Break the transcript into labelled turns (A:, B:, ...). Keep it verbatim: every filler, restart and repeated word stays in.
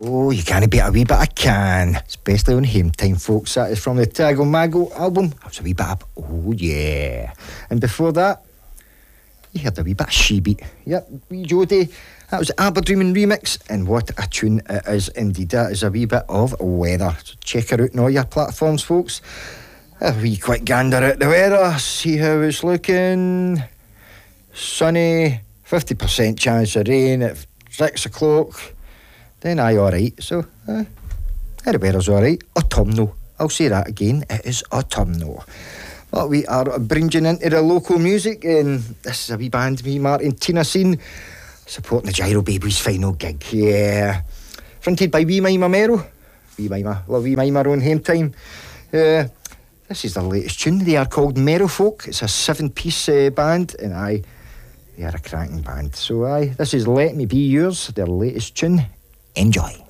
A: Oh, you can't beat a wee bit of Can, especially on Hame Time, folks. That is from the Tago Mago album. That was a wee bit of, oh yeah. And before that, you heard a wee bit of She Beat. Yep, wee Jodie. That was Aberdreamin remix, and what a tune it is indeed. That is a wee bit of weather. So check her out on all your platforms, folks. A wee quick gander at the weather, see how it's looking. Sunny, fifty percent chance of rain at six o'clock. Then aye, alright. So, uh, the weather's alright. Autumnal. I'll say that again. It is autumnal. Well, we are bringing into the local music, and this is a wee band, me, Martin Tina Scene, supporting the Gyro Babies' final gig. Yeah. Fronted by Wee Mima Mero. Wee Mima. Love Wee Mima on Hame Time. Uh, this is their latest tune. They are called Mero Folk. It's a seven-piece uh, band, and aye, they are a cracking band. So aye, this is Let Me Be Yours, their latest tune. Enjoy.